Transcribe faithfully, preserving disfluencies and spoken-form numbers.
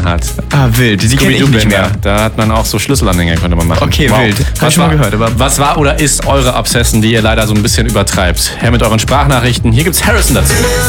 hat. Ah, wild. Die kenne ich nicht mehr. Da hat man auch so Schlüsselanhänger, konnte man machen. Okay, wow. wild. Hab Was ich schon mal war, gehört. Aber was war oder ist eure Obsession, die ihr leider so ein bisschen übertreibt? Her mit euren Sprachnachrichten. Hier gibt's Harrison dazu.